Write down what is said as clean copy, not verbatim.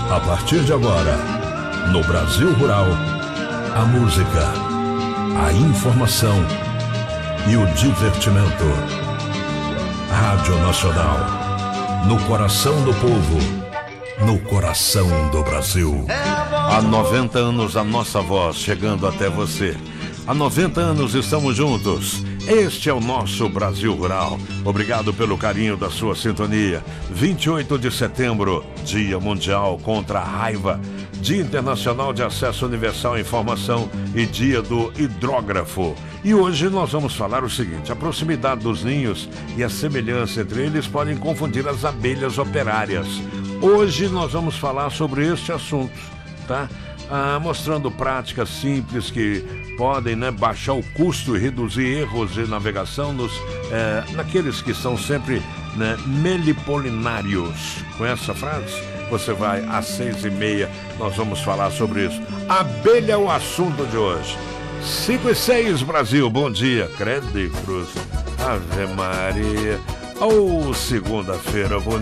A partir de agora, no Brasil Rural, a música, a informação e o divertimento. Rádio Nacional, no coração do povo, no coração do Brasil. Há 90 anos a nossa voz chegando até você. Há 90 anos estamos juntos. Este é o nosso Brasil Rural. Obrigado pelo carinho da sua sintonia. 28 de setembro, Dia Mundial contra a Raiva, Dia Internacional de Acesso Universal à Informação e Dia do Hidrógrafo. E hoje nós vamos falar o seguinte: a proximidade dos ninhos e a semelhança entre eles podem confundir as abelhas operárias. Hoje nós vamos falar sobre este assunto, tá? Mostrando práticas simples que podem, baixar o custo e reduzir erros de navegação naqueles que são sempre, melipolinários. Com essa frase, você vai às 6h30, nós vamos falar sobre isso. Abelha é o assunto de hoje. 5h06, Brasil, bom dia. Credo e cruz. Ave Maria. Segunda-feira, bom